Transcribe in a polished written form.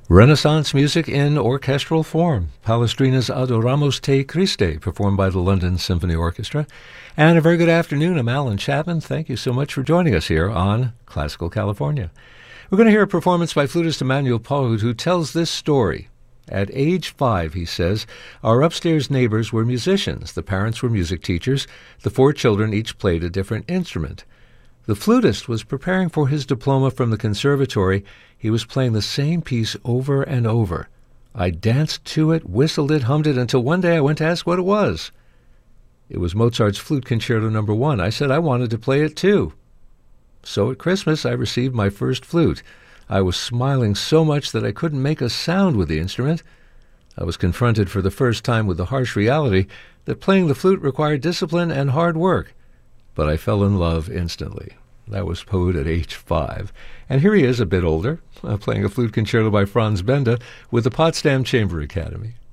Renaissance music in orchestral form. Palestrina's Adoramos Te Christe, performed by the London Symphony Orchestra. And a very good afternoon. I'm Alan Chapman. Thank you so much for joining us here on Classical California. We're going to hear a performance by flutist Emmanuel Pahud, who tells this story. At age 5, he says, our upstairs neighbors were musicians. The parents were music teachers. The 4 children each played a different instrument. The flutist was preparing for his diploma from the conservatory. He was playing the same piece over and over. I danced to it, whistled it, hummed it, until one day I went to ask what it was. It was Mozart's Flute Concerto No. 1. I said I wanted to play it too. So at Christmas I received my first flute. I was smiling so much that I couldn't make a sound with the instrument. I was confronted for the first time with the harsh reality that playing the flute required discipline and hard work. But I fell in love instantly. That was Pahud at age 5. And here he is, a bit older, playing a flute concerto by Franz Benda with the Potsdam Chamber Academy.